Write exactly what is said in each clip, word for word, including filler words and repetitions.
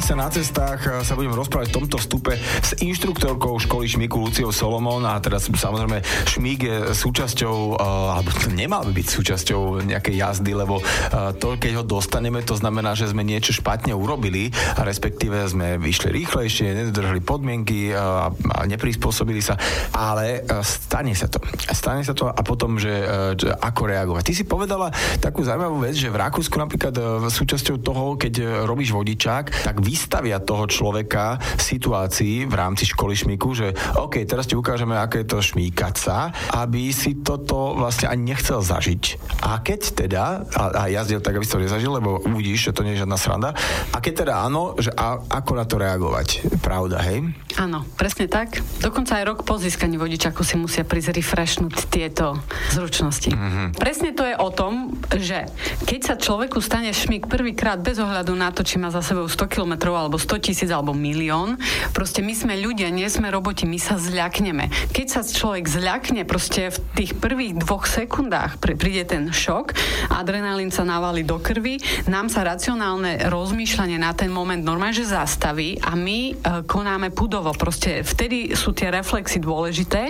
sa na cestách sa budem rozprávať v tomto vstupe s inštruktorkou školy šmíku Luciou Solomon a teraz samozrejme šmík je súčasťou, alebo to nemal by byť súčasťou nejakej jazdy, lebo to, keď ho dostaneme, to znamená, že sme niečo špatne urobili a respektíve sme vyšli rýchlejšie, nedodržali podmienky a, a neprispôsobili sa, ale stane sa to. Stane sa to a potom, že, že ako reagovať. Ty si povedala takú zaujímavú vec, že v Rakúsku napríklad súčasťou toho, keď robíš vodičák, tak vystavia toho človeka situácii v rámci školy šmíku, že OK, teraz ti ukážeme, aké je to šmíkať sa, aby si toto vlastne ani nechcel zažiť. A keď teda, a, a jazdil tak, aby si to nezažil, lebo uvidíš, že to nie je žiadna sranda, a keď teda áno, že a, ako na to reagovať. Pravda, hej? Áno, presne tak. Dokonca aj rok po získaní vodičáku si musia prísť refreshnúť tieto zručnosti. Mm-hmm. Presne to je o tom, že keď sa človeku stane šmík prvýkrát bez ohľadu na to, či má za sebou sto kilometrov, alebo sto tisíc, alebo milión, proste my sme ľudia, nie sme roboti, my sa zľakneme. Keď sa človek zľakne, proste v tých prvých dvoch sekundách príde ten šok, adrenalín sa navalí do krvi, nám sa racionálne rozmýšľanie na ten moment normálne, že zastaví a my e, konáme pudovo. Proste vtedy sú tie reflexy dôležité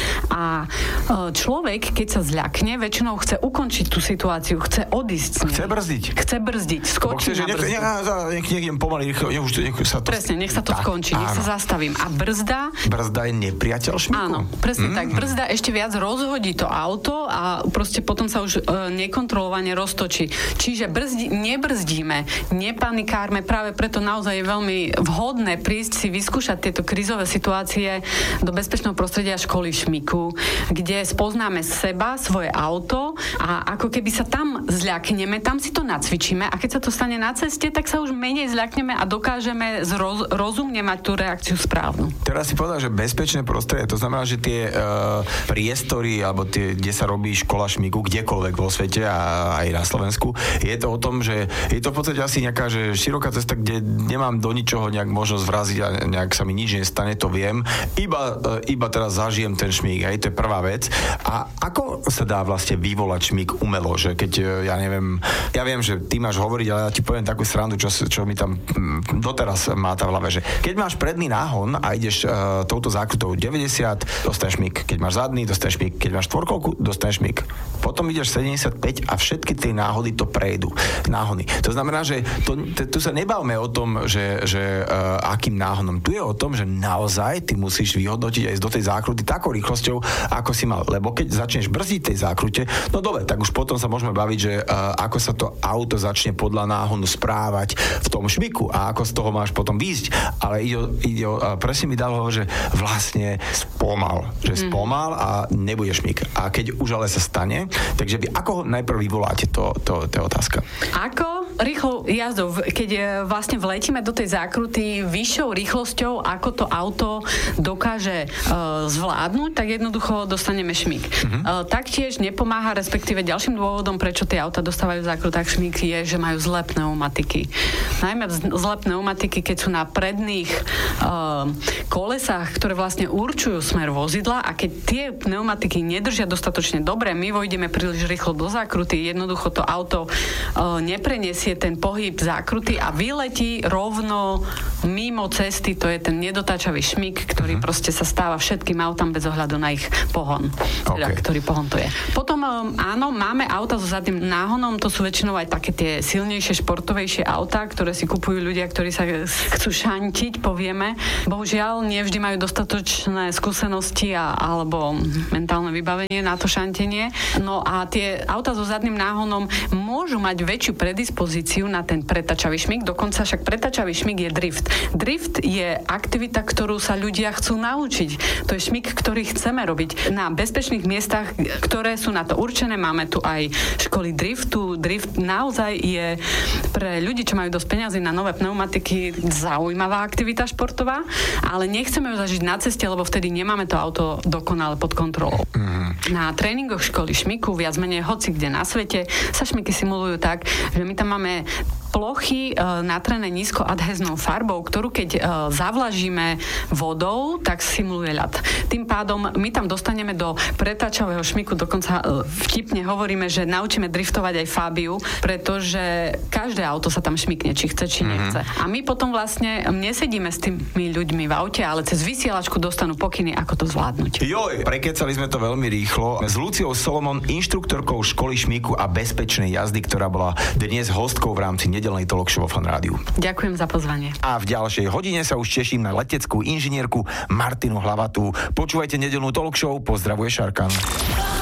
a e, človek, keď sa zľakne, väčšinou chce ukončiť tú situáciu, chce odísť s ním. Chce brzdiť. Chce brzdiť, skočiť na brzdu. Nech, nech idem pomaly, rýchlo, nech, nech sa to... Presne, nech sa to tak, skončí, nech áno. sa zastavím. A brzda... Brzda je nepriateľ šmíku? Áno, presne mm. tak. Brzda ešte viac rozhodí to auto a proste potom sa už e, nekontrolovane roztočí. Čiže brzdi, nebrzdíme, nepanikárme, práve preto naozaj je veľmi vhodné prísť si vyskúšať tieto krízové situácie do bezpečného prostredia školy šmíku, kde spoznáme seba, svoje auto a ako keby sa tam zľakneme, tam si to nacvičíme a keď sa to stane na ceste, tak sa už menej zľakneme a dokážeme zroz, rozumne mať tú reakciu správnu. Teraz si povedal, že bezpečné prostredie, to znamená, že tie uh, priestory, alebo tie, kde sa robí škola šmíku, kdekoľvek vo svete a aj na Slovensku, je to o tom, že je to v podstate asi nejaká že široká cesta, kde nemám do ničoho nejak možnosť vraziť a nejak sa mi nič nestane, to viem. Iba, uh, iba teraz zažijem ten šmík, hej, to je prvá vec. A ako sa dá vlastne vyvolať šmík umelo, že keď, uh, ja neviem, ja viem, že ty máš hovoriť, ale ja ti poviem takú srandu, čo, čo mi tam doteraz má tá v hlave, že keď máš predný náhon a ideš uh, touto zákrutou deväťdesiat, dostaneš šmík. Keď máš zadný, dostaneš šmík. Keď máš štvorkolku, dostaneš šmík. Potom ideš sedemdesiatpäť a všetky tie náhody to prejdú. Náhony. To znamená, že to, t- tu sa nebavme o tom, že, že uh, akým náhonom. Tu je o tom, že naozaj ty musíš vyhodnotiť aj do tej zákruty takou rýchlosťou, ako si mal. Lebo keď začneš brzdiť tej zákrute, no dobre, tak už potom sa môžeme baviť, že uh, ako sa to auto začne podľa náhonu správať v tom šmiku a ako z toho máš potom výjsť. Ale ide, ide uh, presne mi dalo, že vlastne spomal. Že spomal a nebude šmík. A keď už ale sa stane, takže vy ako ho najprv vyvoláte, to, to, to je otázka. Ako? Rýchlou jazdou. Keď vlastne vletíme do tej zákruty vyššou rýchlosťou, ako to auto dokáže uh, zvládnuť, tak jednoducho dostaneme šmík. Uh-huh. Uh, taktiež nepomáha, respektíve ďalším dôvodom, prečo tie auta dostávajú v zákrutách šmík, je, že majú zlé pneumatiky. Najmä zlé pneumatiky, keď sú na predných uh, kolesách, ktoré vlastne určujú smer vozidla a keď tie pneumatiky nedržia dostatočne dobre, my vojdeme príliš rýchlo do zákruty, jednoducho to auto uh, nepreniesie ten pohyb zákruty a vyletí rovno mimo cesty, to je ten nedotáčavý šmík, ktorý uh-huh. proste sa stáva všetkým autám bez ohľadu na ich pohon, teda, okay. ktorý pohon to je. Potom um, áno, máme auta so zadným náhonom, to sú väčšinou aj také tie silnejšie, športovejšie autá, ktoré si kupujú ľudia, ktorí sa chcú šantiť, povieme. Bohužiaľ, nie vždy majú dostatočné skúsenosti a, alebo mentálne vybavenie na to šantenie. No a tie autá so zadným náhonom môžu mať väčšiu predispozíciu na ten pretačavý šmík, dokonca však pretačavý šmík je drift. Drift je aktivita, ktorú sa ľudia chcú naučiť. To je šmík, ktorý chceme robiť na bezpečných miestach, ktoré sú na to určené. Máme tu aj školy driftu. Drift naozaj je pre ľudí, čo majú dosť peňazí na nové pneumatiky, zaujímavá aktivita športová, ale nechceme ju zažiť na ceste, lebo vtedy nemáme to auto dokonale pod kontrolou. Mm. Na tréningoch školy šmíku, viac menej hoci kde na svete, sa šmíky simulujú tak, že my tam máme plochy natrené nízkoadheznou farbou, ktorú keď zavlažíme vodou, tak simuluje ľad. Tým pádom my tam dostaneme do pretáčavého šmiku, dokonca vtipne hovoríme, že naučíme driftovať aj Fabiu, pretože každé auto sa tam šmikne, či chce, či nechce. Mm-hmm. A my potom vlastne nesedíme s tými ľuďmi v aute, ale cez vysielačku dostanú pokyny, ako to zvládnuť. Joj, prekecali sme to veľmi rýchlo. S Luciou Solomon, inštruktorkou školy šmiku a bezpečnej jazdy, ktorá bola dnes hostkou v rámci nedeľnej talk show vo Fan Rádiu. Ďakujem za pozvanie. A v ďalšej hodine sa už teším na leteckú inžinierku Martinu Hlavatú. Počúvajte nedeľnú talk show, pozdravuje Šarkan.